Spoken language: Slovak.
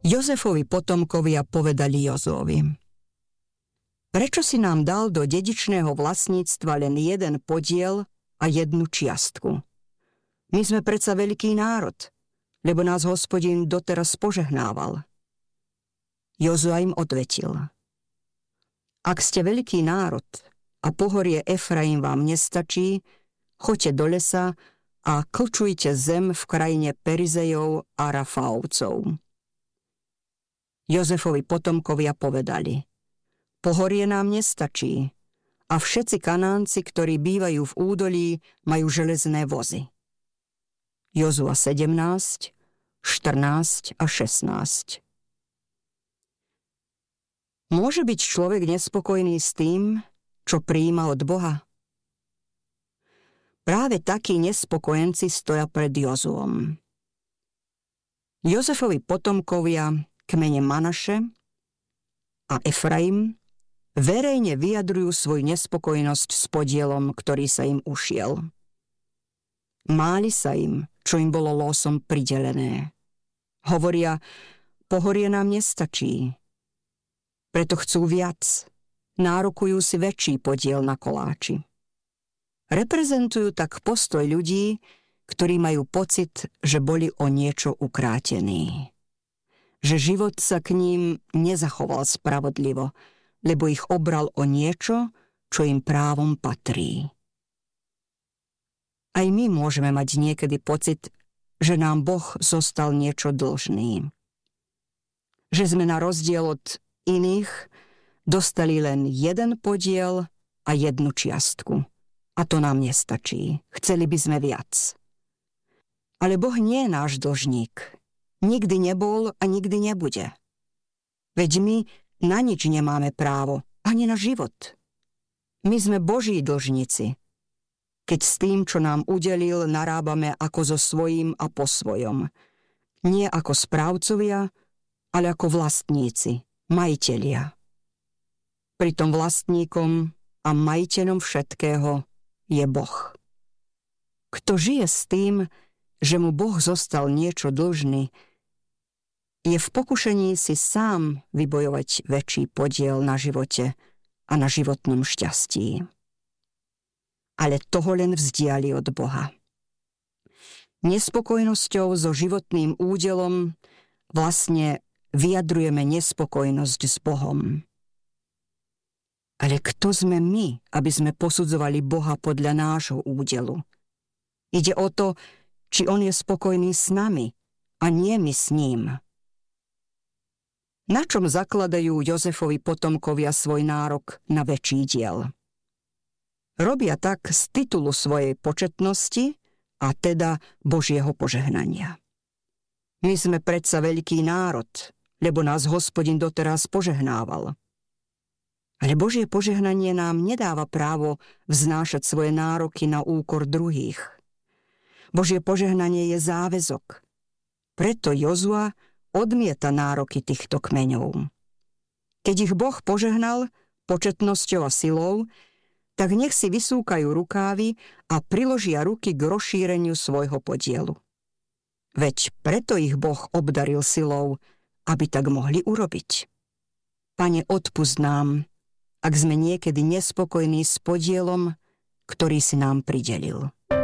Jozefovi potomkovia povedali Jozuovi: Prečo si nám dal do dedičného vlastníctva len jeden podiel a jednu čiastku? My sme predsa veľký národ, lebo nás Hospodin doteraz požehnával. Jozua im odvetil: Ak ste veľký národ a pohorie Efraim vám nestačí, choďte do lesa a klčujte zem v krajine Perizejov a Rafaovcov. Jozefovi potomkovia povedali: Pohorie nám nestačí a všetci Kanánci, ktorí bývajú v údolí, majú železné vozy. Jozua 17, 14 a 16. Môže byť človek nespokojný s tým, čo prijíma od Boha? Práve takí nespokojenci stoja pred Jozuom. Jozefovi potomkovia, kmene Manaše a Efraim, verejne vyjadrujú svoju nespokojnosť s podielom, ktorý sa im ušiel. Máli sa im, čo im bolo losom pridelené. Hovoria: pohorie nám nestačí. Preto chcú viac. Nárokujú si väčší podiel na koláči. Reprezentujú tak postoj ľudí, ktorí majú pocit, že boli o niečo ukrátení. Že život sa k ním nezachoval spravodlivo, lebo ich obral o niečo, čo im právom patrí. Aj my môžeme mať niekedy pocit, že nám Boh zostal niečo dlžný. Že sme na rozdiel od iných dostali len jeden podiel a jednu čiastku. A to nám nestačí. Chceli by sme viac. Ale Boh nie je náš dlžník. Nikdy nebol a nikdy nebude. Veď my na nič nemáme právo, ani na život. My sme Boží dlžníci, keď s tým, čo nám udelil, narábame ako so svojím a po svojom. Nie ako správcovia, ale ako vlastníci, majitelia. Pritom vlastníkom a majiteľom všetkého je Boh. Kto žije s tým, že mu Boh zostal niečo dlžný, je v pokušení si sám vybojovať väčší podiel na živote a na životnom šťastí. Ale toho len vzdiali od Boha. Nespokojnosťou so životným údelom vlastne vyjadrujeme nespokojnosť s Bohom. Ale kto sme my, aby sme posudzovali Boha podľa nášho údelu? Ide o to, či on je spokojný s nami a nie my s ním. Na čom zakladajú Jozefovi potomkovia svoj nárok na väčší diel? Robia tak z titulu svojej početnosti a teda Božieho požehnania. My sme predsa veľký národ, lebo nás Hospodin doteraz požehnával. Ale Božie požehnanie nám nedáva právo vznášať svoje nároky na úkor druhých. Božie požehnanie je záväzok. Preto Jozua odmieta nároky týchto kmeňov. Keď ich Boh požehnal početnosťou a silou, tak nech si vysúkajú rukávy a priložia ruky k rozšíreniu svojho podielu. Veď preto ich Boh obdaril silou, aby tak mohli urobiť. Pane, odpusť nám, ak sme niekedy nespokojní s podielom, ktorý si nám pridelil.